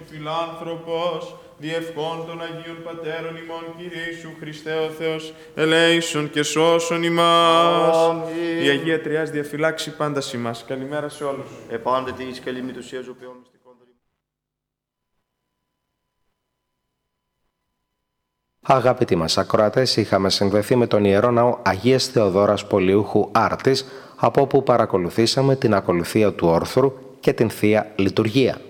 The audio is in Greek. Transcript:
φιλάνθρωπος, διευχών των Αγίων Πατέρων ημών, Κύριε Ιησού Χριστέ ο Θεός, ελέησον και σώσον ημάς. Αμήν. Η Αγία Τριάς διαφυλάξει πάντα ημάς. Καλημέρα σε όλους. Επάντητη εις καλή μητουσία ζωοποιών μυστικών δωρημάτων. Αγαπητοί μας ακροατές, είχαμε συνδεθεί με τον Ιερό Ναό Αγίας Θεοδόρας Πολιούχου Άρτης, από όπου παρακολουθήσαμε την ακολουθία του όρθρου και την Θεία Λειτουργία.